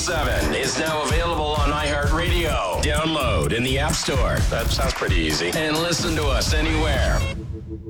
107 is now available on iHeartRadio. Download in the App Store. That sounds pretty easy. And listen to us anywhere.